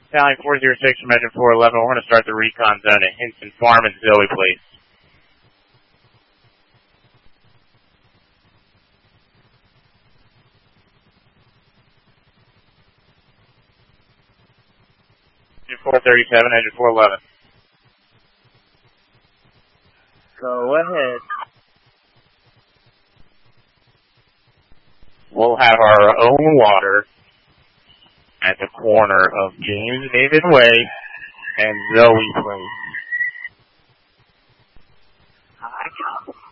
Stallion 406 from engine 411. We're going to start the recon zone at Hinton Farm and Zoe, please. Engine 437, engine 411. Go ahead. We'll have our own water at the corner of James David Way and Zoe Place. I got